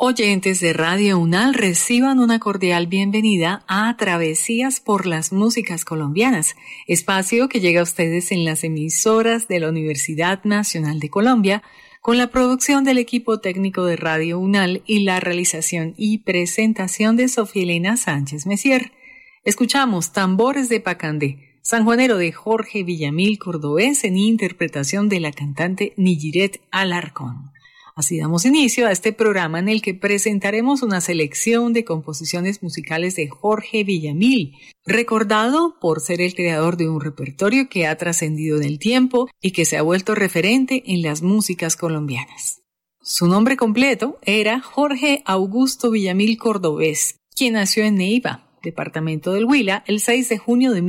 Oyentes de Radio UNAL, reciban una cordial bienvenida a Travesías por las Músicas Colombianas, espacio que llega a ustedes en las emisoras de la Universidad Nacional de Colombia, con la producción del equipo técnico de Radio UNAL y la realización y presentación de Sofía Elena Sánchez Messier. Escuchamos Tambores de Pacandé, sanjuanero de Jorge Villamil Cordovés, en interpretación de la cantante Nijiret Alarcón. Así damos inicio a este programa en el que presentaremos una selección de composiciones musicales de Jorge Villamil, recordado por ser el creador de un repertorio que ha trascendido en el tiempo y que se ha vuelto referente en las músicas colombianas. Su nombre completo era Jorge Augusto Villamil Cordovés, quien nació en Neiva, departamento del Huila, el 6 de junio de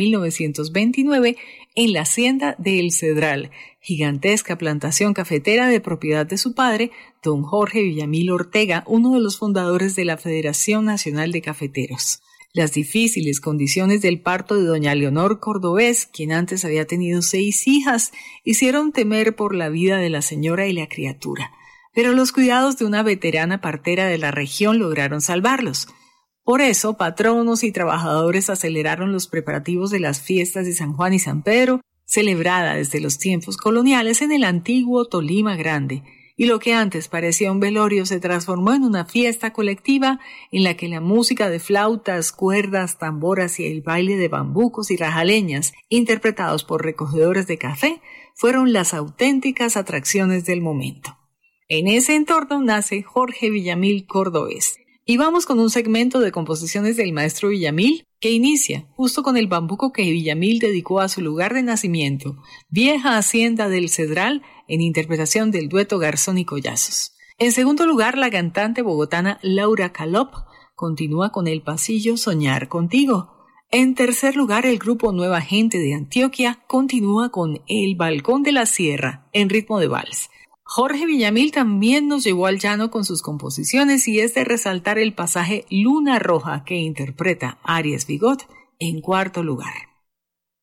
1929 en la hacienda de El Cedral, gigantesca plantación cafetera de propiedad de su padre, don Jorge Villamil Ortega, uno de los fundadores de la Federación Nacional de Cafeteros. Las difíciles condiciones del parto de doña Leonor Cordovés, quien antes había tenido 6 hijas, hicieron temer por la vida de la señora y la criatura, pero los cuidados de una veterana partera de la región lograron salvarlos. Por eso, patronos y trabajadores aceleraron los preparativos de las fiestas de San Juan y San Pedro, celebrada desde los tiempos coloniales en el antiguo Tolima Grande, y lo que antes parecía un velorio se transformó en una fiesta colectiva en la que la música de flautas, cuerdas, tamboras y el baile de bambucos y rajaleñas, interpretados por recogedores de café, fueron las auténticas atracciones del momento. En ese entorno nace Jorge Villamil Cordovés. Y vamos con un segmento de composiciones del maestro Villamil que inicia justo con el bambuco que Villamil dedicó a su lugar de nacimiento, Vieja Hacienda del Cedral, en interpretación del dueto Garzón y Collazos. En segundo lugar, la cantante bogotana Laura Calop continúa con el pasillo Soñar Contigo. En tercer lugar, el grupo Nueva Gente de Antioquia continúa con El Balcón de la Sierra, en ritmo de vals. Jorge Villamil también nos llevó al llano con sus composiciones y es de resaltar el pasaje Luna Roja que interpreta Aries Bigot en cuarto lugar.